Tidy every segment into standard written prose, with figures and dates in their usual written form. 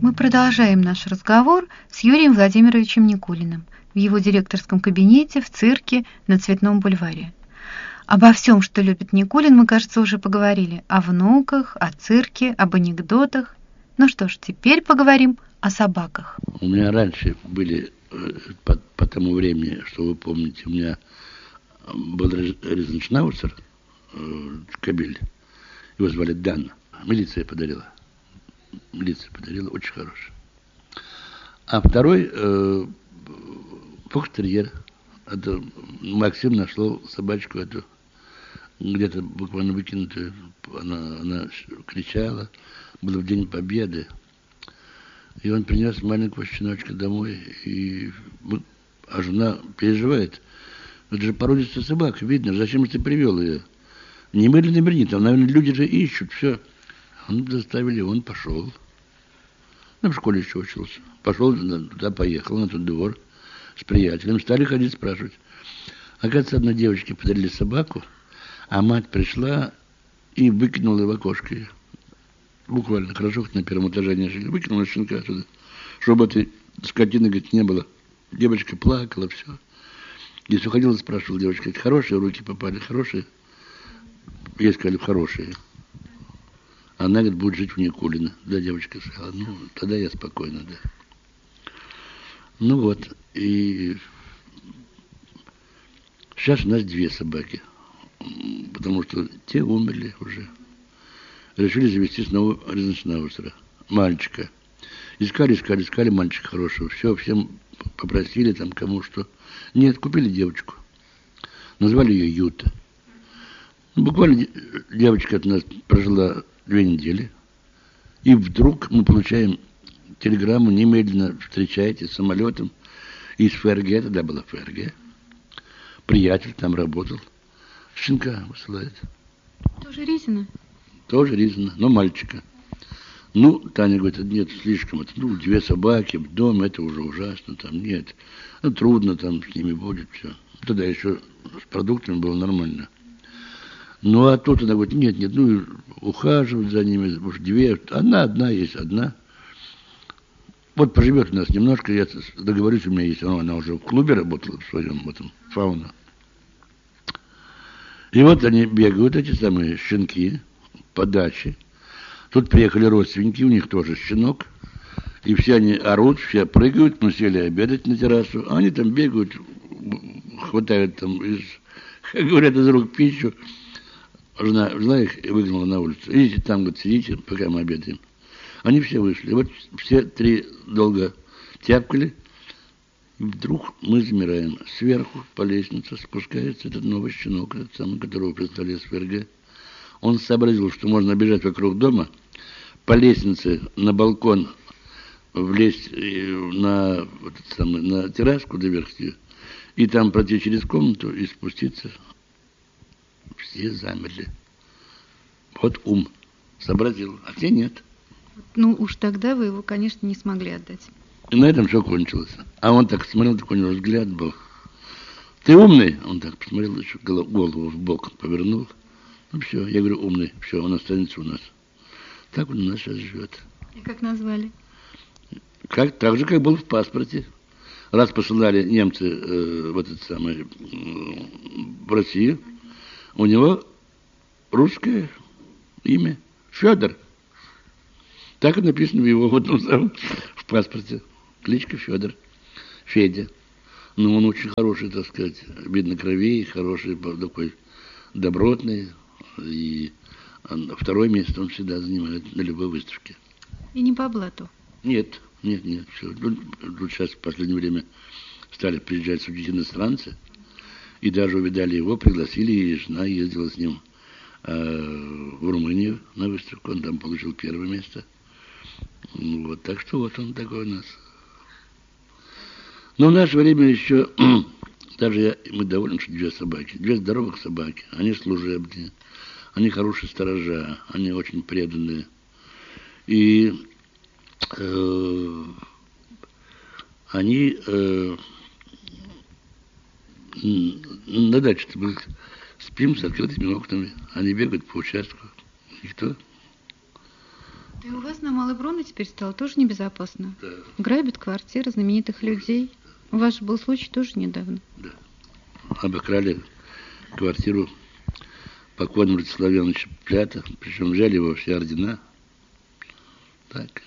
Мы продолжаем наш разговор с Юрием Владимировичем Никулиным в его директорском кабинете в цирке на Цветном бульваре. Обо всем, что любит Никулин, мы, кажется, уже поговорили. О внуках, о цирке, об анекдотах. Ну что ж, теперь поговорим о собаках. У меня раньше были, по тому времени, что вы помните, у меня был Ризеншнауцер, кобель. Его звали Дан. Милиция подарила, очень хороший. А второй фокстерьер. Это Максим нашел собачку эту, где-то буквально выкинутую. Она кричала. Было в День Победы. И он принес маленького щеночка домой. А жена переживает. Это же породистая собака, видно. Зачем же ты привел ее? Немедленно верни. Там, наверное, люди же ищут. Все. Он заставили, он пошел. В школе еще учился. Пошел туда, поехал на тот двор с приятелем. Стали ходить спрашивать. Оказывается, одной девочке подарили собаку, а мать пришла и выкинула в окошко ее. Буквально, хорошо, хоть на первом этаже не жили. Выкинула щенка оттуда, чтобы этой скотины, говорит, не было. Девочка плакала, все. И все ходила, спрашивала девочка, говорит, хорошие руки попали, хорошие? Ей сказали, хорошие. Она, говорит, будет жить у Никулина. Да, девочка сказала, ну, тогда я спокойна, да. Ну вот, и сейчас у нас 2 собаки, потому что те умерли уже. Решили завести снова Ризеншнауцера, мальчика. Искали мальчика хорошего. Все, всем попросили там кому что. Нет, купили девочку. Назвали ее Юта. Буквально девочка от нас прожила 2 недели. И вдруг мы получаем телеграмму, немедленно встречайте с самолетом из ФРГ, тогда была ФРГ. Приятель там работал. Щенка высылает. Тоже Ризина? Тоже Ризина, но мальчика. Ну, Таня говорит, нет, слишком. Это, 2 собаки в доме, это уже ужасно. Там нет. Ну, трудно там с ними будет все. Тогда еще с продуктами было нормально. Ну, а тут она говорит, нет, ухаживать за ними, уж 2, одна есть, одна. Вот поживет у нас немножко, я договорюсь, у меня есть, она уже в клубе работала, в своем этом, фауна. И вот они бегают, эти самые щенки, по даче. Тут приехали родственники, у них тоже щенок. И все они орут, все прыгают, мы сели обедать на террасу. А они там бегают, хватают там, как говорят, из рук пищу. Жена их выгнала на улицу. Идите там, говорит, сидите, пока мы обедаем. Они все вышли. И вот все 3 долго тяпкали. И вдруг мы замираем. Сверху по лестнице спускается этот новый щенок, этот самый, которого прислали с ФРГ. Он сообразил, что можно бежать вокруг дома, по лестнице на балкон влезть на терраску до верхнюю, и там пройти через комнату и спуститься. Все замерли. Вот ум сообразил, а те нет. Ну, уж тогда вы его, конечно, не смогли отдать. И на этом все кончилось. А он так смотрел, такой у него взгляд был. Ты умный? Он так посмотрел, еще голову в бок повернул. Ну все, я говорю, умный, все, он останется у нас. Так он у нас сейчас живет. И как назвали? Так же, как был в паспорте. Раз посылали немцы в Россию, у него русское имя Федор. Так и написано в его в паспорте. Кличка Федор. Федя. Но он очень хороший, так сказать, видно кровей, хороший, такой добротный. И 2 место он всегда занимает на любой выставке. И не по блату? Нет. Все. Тут сейчас в последнее время стали приезжать судить иностранцы. И даже увидали его, пригласили, и жена ездила с ним в Румынию на выставку. Он там получил 1 место. Вот, так что вот он такой у нас. Но в наше время еще, мы довольны, что 2 собаки. 2 здоровых собаки. Они служебные. Они хорошие сторожа, они очень преданные. И они на даче-то мы спим с открытыми окнами. Они бегают по участку. Никто И у вас на Малой Бронной теперь стало тоже небезопасно. Да. Грабят квартиры знаменитых людей. У вас же был случай тоже недавно. Да. Обокрали квартиру покойного Владислава Ивановича Плята, причем взяли его все ордена. Так.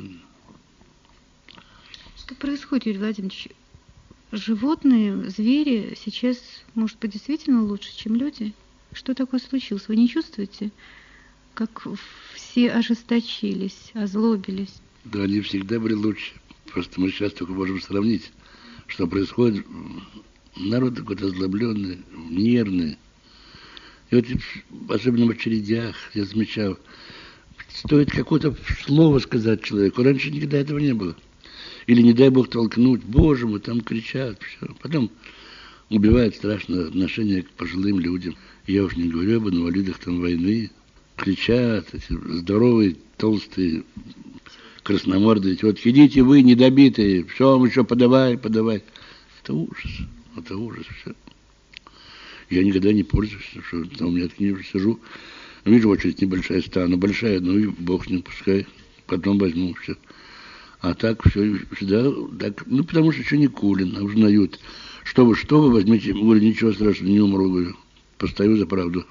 Что происходит, Юрий Владимирович? Животные, звери сейчас, может быть, действительно лучше, чем люди? Что такое случилось? Вы не чувствуете, как все ожесточились, озлобились? Да, они всегда были лучше. Просто мы сейчас только можем сравнить, что происходит. Народ какой-то озлобленный, нервный. И вот особенно в очередях я замечал, стоит какое-то слово сказать человеку. Раньше никогда этого не было. Или, не дай бог, толкнуть. Боже мой, там кричат. Все. Потом убивают страшное отношение к пожилым людям. Я уж не говорю об инвалидах там войны. Кричат, эти здоровые, толстые, красномордые. Вот идите вы, недобитые, все вам еще подавай. Это ужас. Это ужас. Все. Я никогда не пользуюсь, что там у меня сижу. Вижу, очередь небольшая стану, большая, ну и бог с ним, пускай. Потом возьму все. А так все всегда так, ну потому что еще Никулин, а узнают. Что вы возьмите, говорю, ничего страшного, не умру, говорю. Постою за правду.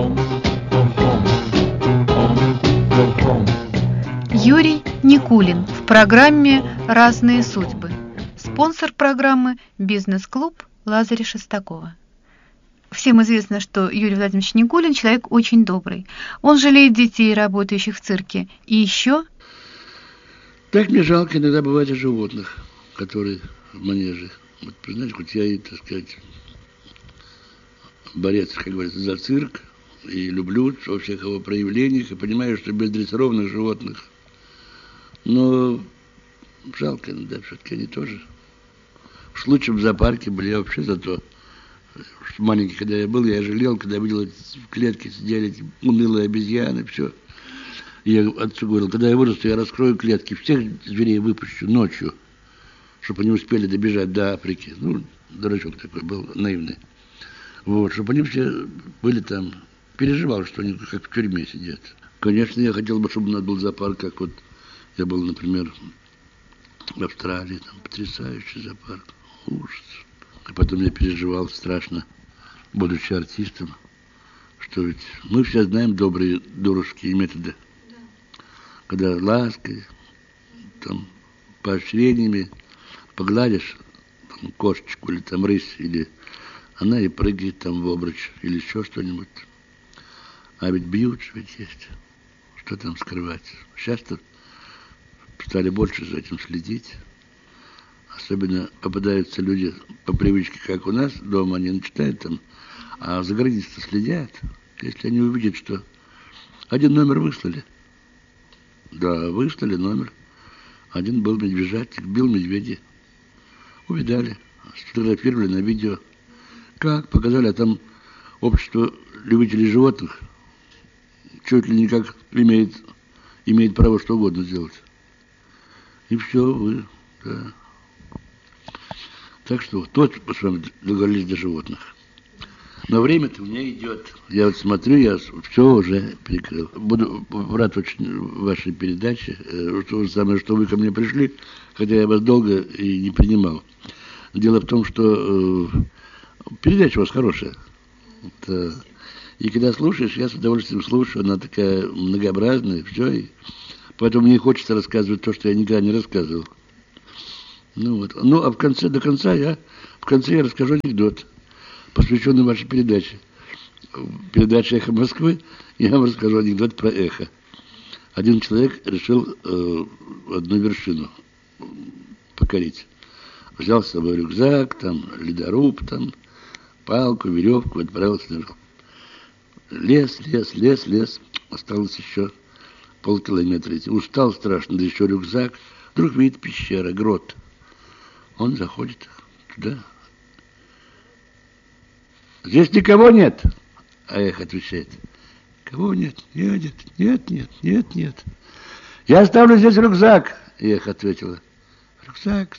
Юрий Никулин в программе «Разные судьбы». Спонсор программы «Бизнес-клуб» Лазаря Шестакова. Всем известно, что Юрий Владимирович Никулин человек очень добрый. Он жалеет детей, работающих в цирке. И еще... Так мне жалко иногда бывает и животных, которые в манеже. Вот, знаете, хоть я и, так сказать, борец, как говорится, за цирк, и люблю во всех его проявлениях, и понимаю, что без дрессированных животных, но жалко иногда все-таки они тоже. Уж лучше в зоопарке были, я вообще за то. Маленький, когда я был, я жалел, когда видел, в клетке сидели эти унылые обезьяны, все. Я отцу говорил, когда я вырасту, я раскрою клетки, всех зверей выпущу ночью, чтобы они успели добежать до Африки. Ну, дурачок такой был, наивный. Вот, чтобы они все были там. Переживал, что они как в тюрьме сидят. Конечно, я хотел бы, чтобы у нас был зоопарк, как вот я был, например, в Австралии, там потрясающий зоопарк. Ужас. И потом я переживал страшно, будучи артистом, что ведь мы все знаем добрые дуровские методы. Да. Когда лаской, там, поощрениями погладишь там, кошечку или там рысь, или она и прыгает там в обруч, или еще что-нибудь. А ведь бьют же ведь есть. Что там скрывать? Сейчас-то стали больше за этим следить. Особенно попадаются люди по привычке, как у нас дома, они начинают там, а за границей следят. Если они увидят, что один номер выслали. Да, выслали номер. Один был медвежатник, бил медведя. Увидали, сфотографировали на видео. Как? Показали, а там общество любителей животных чуть ли не как имеет право что угодно сделать. И все, вы, да. Так что вот мы с вами договорились до животных. Но время-то у меня идет. Я вот смотрю, я все уже прикрыл. Буду рад очень вашей передаче. То же самое, что вы ко мне пришли, хотя я вас долго и не принимал. Дело в том, что передача у вас хорошая. И когда слушаешь, я с удовольствием слушаю. Она такая многообразная, все. И поэтому мне хочется рассказывать то, что я никогда не рассказывал. Ну вот. Ну, а в конце я расскажу анекдот, посвященный вашей передаче. Передача «Эхо Москвы», я вам расскажу анекдот про эхо. Один человек решил одну вершину покорить. Взял с собой рюкзак, там, ледоруб, там, палку, веревку, отправился наверх. Лес. Осталось еще полкилометра идти. Устал страшно, да еще рюкзак. Вдруг видит пещера, грот. Он заходит туда. Здесь никого нет. А эхо отвечает. Кого нет? Нет. Я оставлю здесь рюкзак. И эхо ответила. Рюкзак.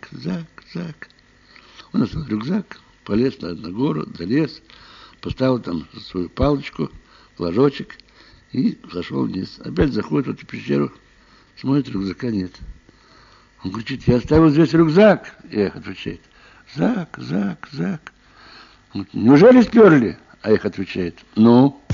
Он оставил рюкзак, полез на гору, залез, поставил там свою палочку, флажочек И сошел вниз. Опять заходит в эту пещеру, смотрит, рюкзака нет. Он кричит: я оставил здесь рюкзак. И их отвечает: Зак. Неужели сперли? А их отвечает: ну?